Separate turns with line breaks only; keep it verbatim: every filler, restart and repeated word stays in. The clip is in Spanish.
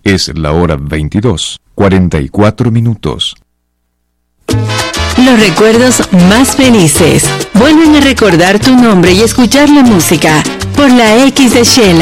Es la hora veintidós, cuarenta y cuatro minutos.
Los recuerdos más felices vuelven a recordar tu nombre y escuchar la música por la X de Shela.